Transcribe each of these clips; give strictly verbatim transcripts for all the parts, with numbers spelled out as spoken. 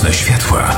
Nocne światła.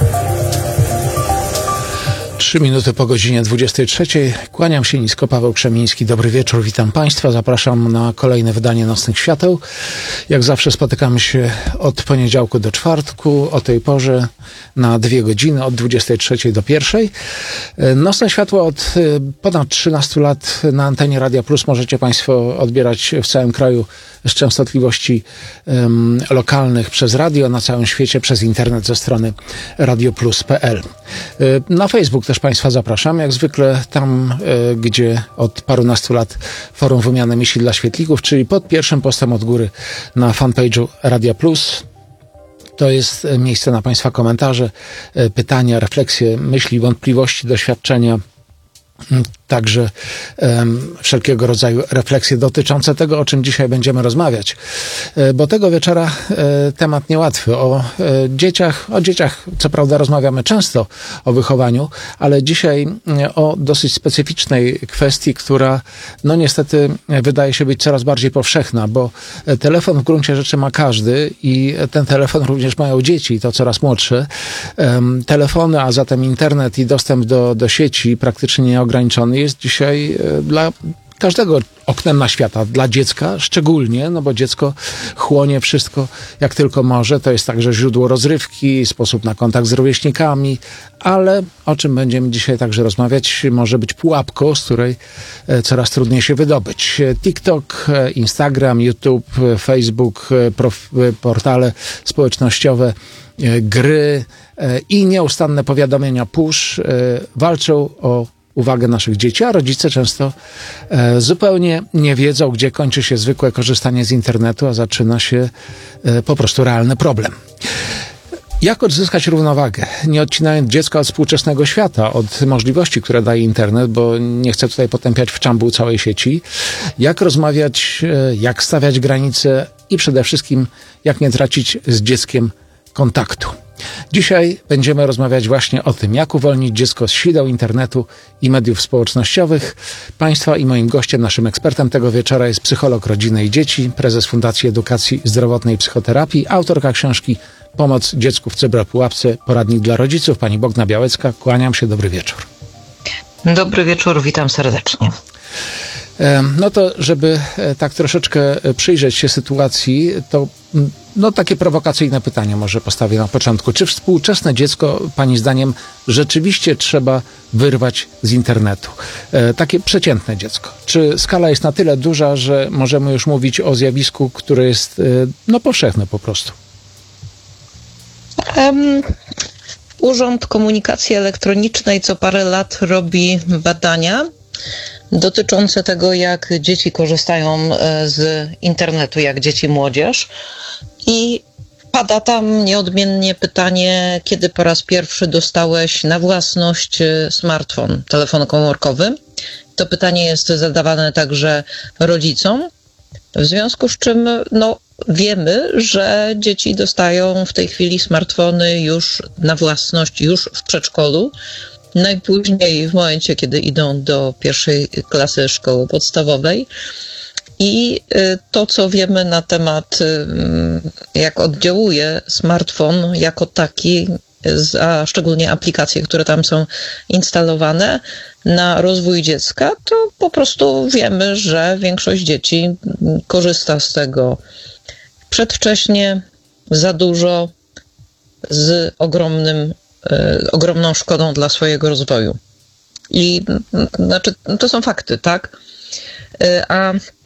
Trzy minuty po godzinie dwudziestej trzeciej. Kłaniam się nisko, Paweł Krzemiński. Dobry wieczór, witam Państwa. Zapraszam na kolejne wydanie Nocnych Świateł. Jak zawsze spotykamy się od poniedziałku do czwartku, o tej porze na dwie godziny, od dwudziestej trzeciej do pierwszej. Nocne Światło od ponad trzynastu lat na antenie Radia Plus możecie Państwo odbierać w całym kraju z częstotliwości um, lokalnych przez radio, na całym świecie przez internet ze strony radioplus kropka p l. Na Facebook też Państwa zapraszam, jak zwykle tam, y, gdzie od parunastu lat Forum Wymiany Myśli dla Świetlików, czyli pod pierwszym postem od góry na fanpage'u Radia Plus. To jest miejsce na Państwa komentarze, y, pytania, refleksje, myśli, wątpliwości, doświadczenia. Także um, wszelkiego rodzaju refleksje dotyczące tego, o czym dzisiaj będziemy rozmawiać. E, bo tego wieczora e, temat niełatwy. O e, dzieciach, o dzieciach co prawda rozmawiamy często, o wychowaniu, ale dzisiaj e, o dosyć specyficznej kwestii, która no niestety wydaje się być coraz bardziej powszechna, bo telefon w gruncie rzeczy ma każdy i ten telefon również mają dzieci, to coraz młodsze. E, telefony, a zatem internet i dostęp do, do sieci praktycznie nieograniczony jest dzisiaj dla każdego oknem na świata, dla dziecka szczególnie, no bo dziecko chłonie wszystko jak tylko może. To jest także źródło rozrywki, sposób na kontakt z rówieśnikami, ale o czym będziemy dzisiaj także rozmawiać, może być pułapką, z której coraz trudniej się wydobyć. TikTok, Instagram, YouTube, Facebook, prof, portale społecznościowe, gry i nieustanne powiadomienia push walczą o uwagę naszych dzieci, a rodzice często e, zupełnie nie wiedzą, gdzie kończy się zwykłe korzystanie z internetu, a zaczyna się e, po prostu realny problem. Jak odzyskać równowagę, nie odcinając dziecka od współczesnego świata, od możliwości, które daje internet, bo nie chcę tutaj potępiać w czambuł całej sieci. Jak rozmawiać, e, jak stawiać granice i przede wszystkim, jak nie tracić z dzieckiem kontaktu. Dzisiaj będziemy rozmawiać właśnie o tym, jak uwolnić dziecko z sideł internetu i mediów społecznościowych. Państwa i moim gościem, naszym ekspertem tego wieczora jest psycholog rodziny i dzieci, prezes Fundacji Edukacji Zdrowotnej i Psychoterapii, autorka książki Pomoc dziecku w cyberpułapce, poradnik dla rodziców, pani Bogna Białecka. Kłaniam się, dobry wieczór. Dobry wieczór, witam serdecznie. No to, żeby tak troszeczkę przyjrzeć się sytuacji, to no takie prowokacyjne pytanie może postawię na początku. Czy współczesne dziecko, pani zdaniem, rzeczywiście trzeba wyrwać z internetu? E, takie przeciętne dziecko. Czy skala jest na tyle duża, że możemy już mówić o zjawisku, które jest e, no powszechne po prostu? Um, Urząd Komunikacji Elektronicznej co parę lat robi badania dotyczące tego, jak dzieci korzystają z internetu, jak dzieci, młodzież. I pada tam nieodmiennie pytanie, kiedy po raz pierwszy dostałeś na własność smartfon, telefon komórkowy. To pytanie jest zadawane także rodzicom, w związku z czym no, wiemy, że dzieci dostają w tej chwili smartfony już na własność, już w przedszkolu. Najpóźniej w momencie, kiedy idą do pierwszej klasy szkoły podstawowej. I to, co wiemy na temat, jak oddziałuje smartfon jako taki, a szczególnie aplikacje, które tam są instalowane na rozwój dziecka, to po prostu wiemy, że większość dzieci korzysta z tego przedwcześnie, za dużo, z ogromnym ogromną szkodą dla swojego rozwoju. I znaczy, to są fakty, tak? A